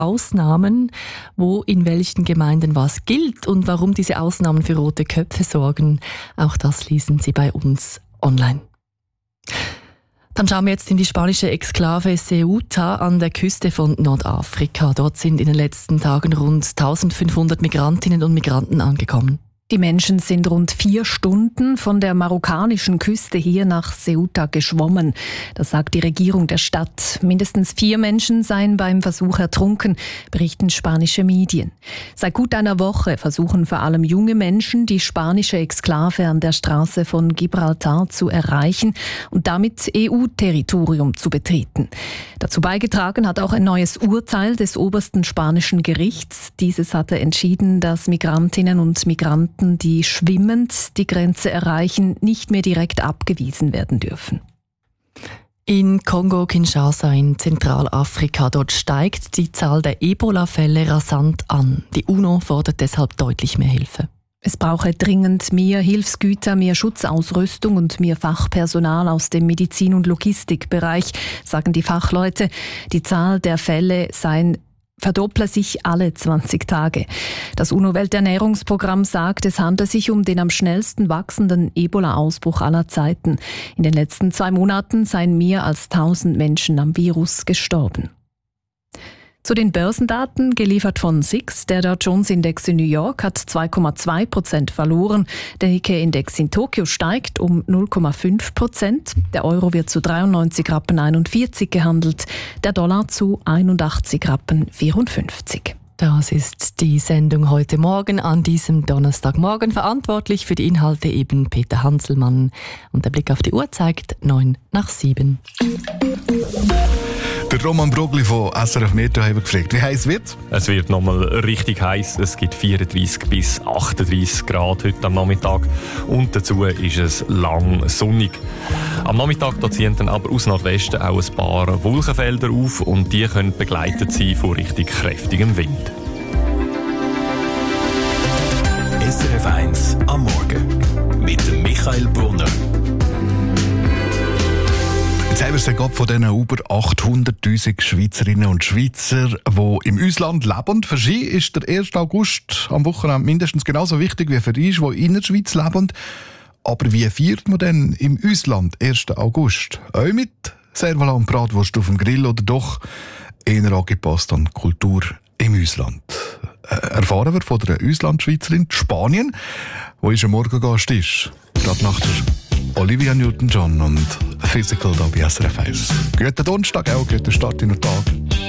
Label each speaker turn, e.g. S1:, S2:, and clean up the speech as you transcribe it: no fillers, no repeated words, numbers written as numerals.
S1: Ausnahmen, wo in welchen Gemeinden was gilt und warum diese Ausnahmen für rote Köpfe sorgen. Auch das lesen Sie bei uns online. Dann schauen wir jetzt in die spanische Exklave Ceuta an der Küste von Nordafrika. Dort sind in den letzten Tagen rund 1500 Migrantinnen und Migranten angekommen.
S2: Die Menschen sind rund 4 Stunden von der marokkanischen Küste hier nach Ceuta geschwommen. Das sagt die Regierung der Stadt. Mindestens 4 Menschen seien beim Versuch ertrunken, berichten spanische Medien. Seit gut einer Woche versuchen vor allem junge Menschen, die spanische Exklave an der Straße von Gibraltar zu erreichen und damit EU-Territorium zu betreten. Dazu beigetragen hat auch ein neues Urteil des obersten spanischen Gerichts. Dieses hatte entschieden, dass Migrantinnen und Migranten, die schwimmend die Grenze erreichen, nicht mehr direkt abgewiesen werden dürfen.
S1: In Kongo-Kinshasa in Zentralafrika, dort steigt die Zahl der Ebola-Fälle rasant an. Die UNO fordert deshalb deutlich mehr Hilfe.
S2: Es brauche dringend mehr Hilfsgüter, mehr Schutzausrüstung und mehr Fachpersonal aus dem Medizin- und Logistikbereich, sagen die Fachleute. Die Zahl der Fälle verdopple sich alle 20 Tage. Das UNO-Welternährungsprogramm sagt, es handle sich um den am schnellsten wachsenden Ebola-Ausbruch aller Zeiten. In den letzten 2 Monaten seien mehr als 1000 Menschen am Virus gestorben. Zu den Börsendaten, geliefert von SIX. Der Dow Jones Index in New York hat 2,2% verloren. Der Nikkei-Index in Tokio steigt um 0,5%. Der Euro wird zu 93,41 Rappen gehandelt. Der Dollar zu 81,54 Rappen.
S1: Das ist die Sendung heute Morgen an diesem Donnerstagmorgen. Verantwortlich für die Inhalte eben Peter Hanselmann. Und der Blick auf die Uhr zeigt 7:09.
S3: Der Roman Brogli von SRF Metro haben wir gefragt, wie heiß wird
S4: es? Wird nochmal richtig heiß. Es gibt 34 bis 38 Grad heute am Nachmittag. Und dazu ist es lang sonnig. Am Nachmittag da ziehen dann aber aus Nordwesten auch ein paar Wolkenfelder auf und die können begleitet sein von richtig kräftigem Wind.
S5: SRF 1 am Morgen mit dem Michael Brunner.
S3: Jetzt haben wir es ja gerade von diesen über 800'000 Schweizerinnen und Schweizer, die im Ausland leben. Für sie ist der 1. August am Wochenende mindestens genauso wichtig wie für die, die in der Schweiz leben. Aber wie feiert man denn im Ausland 1. August? Auch mit Servala und Bratwurst auf dem Grill oder doch eher angepasst an die Kultur im Ausland? Erfahren wir von der Auslandschweizerin Spanien, wo ist ein Morgengast ist. Gerade nach der Olivia Newton-John und Physical da bei SRF 1. Guten Donnerstag, auch guten Start in den Tag.